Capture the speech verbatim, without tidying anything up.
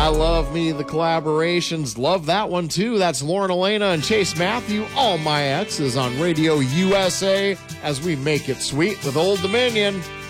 I love me the collaborations. Love that one too. That's Lauren Elena and Chase Matthew. All My Exes on Radio U S A as we make it sweet with Old Dominion.